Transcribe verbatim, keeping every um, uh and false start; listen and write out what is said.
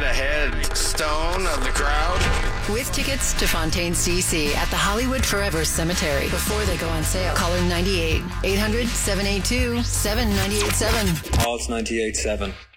a headstone of the crowd. With tickets to Fontaine's D C at the Hollywood Forever Cemetery before they go on sale. Call in ninety-eight, eight hundred, seven eight two, seven nine eight seven. Oh, it's ninety-eight seven.